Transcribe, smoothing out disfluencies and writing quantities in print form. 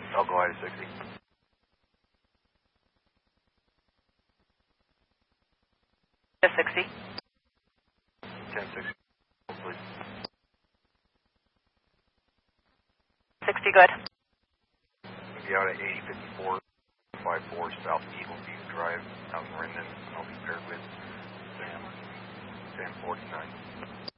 I'll go high to 60. To 60. 1060, please. 60, good. We'll be out at 8054, 54 South Eagle View Drive, out in Rendon. I'll be paired with Sam 49.